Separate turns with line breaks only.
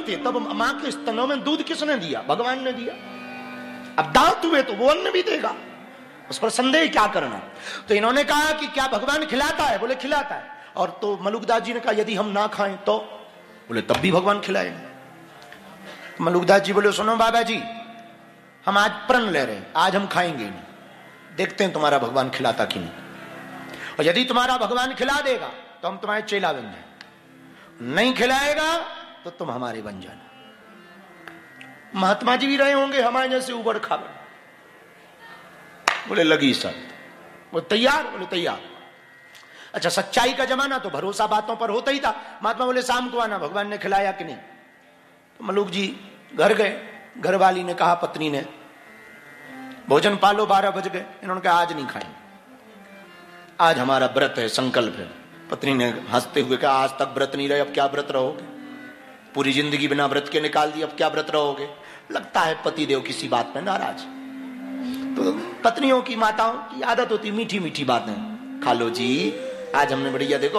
थे, तब मां के स्तनों में दूध किसने दिया? भगवान ने दिया। अब दांत हुए तो वो अन्न भी देगा, उस पर संदेह क्या करना। तो इन्होंने कहा कि क्या भगवान खिलाता है? बोले खिलाता है। और तो मलुकदास जी ने कहा यदि हम ना खाएं तो? बोले तब भी भगवान खिलाएंगे। मलुकदास जी बोले सुनो बाबा जी, हम आज प्रण ले रहे हैं, आज हम खाएंगे नहीं, देखते हैं तुम्हारा भगवान खिलाता कि नहीं। और यदि तुम्हारा भगवान खिला देगा तो हम तुम्हारे चेला बन जाए, नहीं खिलाएगा तो तुम हमारे बन जाना। महात्मा जी भी रहे होंगे हमारे जैसे उबड़ खाबड़। बोले लगी सर। वो तैयार? बोले तैयार। अच्छा, सच्चाई का जमाना तो भरोसा बातों पर होता ही था। महात्मा बोले शाम को आना, भगवान ने खिलाया कि नहीं। तो मलुक जी घर गए, घर वाली ने कहा पत्नी ने भोजन पालो, 12 बज गए। इन्होंने कहा आज नहीं खाएंगे, आज हमारा व्रत है, संकल्प है। पत्नी ने हंसते हुए कहा आज तक व्रत नहीं रहे, अब क्या व्रत रहोगे? पूरी जिंदगी बिना व्रत के निकाल दी, अब क्या व्रत रहोगे? लगता है पतिदेव किसी बात में नाराज। तो पत्नियों की, माताओं की आदत होती मीठी मीठी बातें। खा लो जी, आज हमने बढ़िया देखो